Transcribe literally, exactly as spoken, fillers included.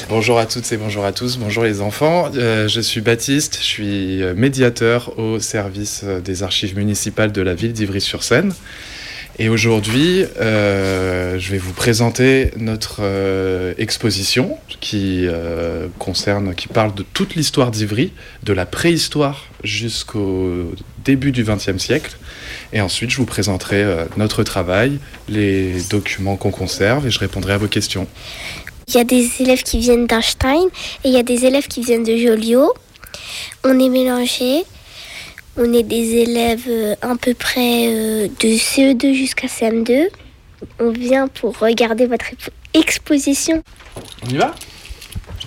Bonjour à toutes et bonjour à tous, bonjour les enfants. Euh, je suis Baptiste, je suis médiateur au service des archives municipales de la ville d'Ivry-sur-Seine. Et aujourd'hui, euh, je vais vous présenter notre euh, exposition qui euh, concerne, qui parle de toute l'histoire d'Ivry, de la préhistoire jusqu'au début du vingtième siècle. Et ensuite, je vous présenterai euh, notre travail, les documents qu'on conserve et je répondrai à vos questions. Il y a des élèves qui viennent d'Einstein et il y a des élèves qui viennent de Joliot. On est mélangés. On est des élèves euh, à peu près euh, de C E deux jusqu'à C M deux. On vient pour regarder votre exposition. On y va ?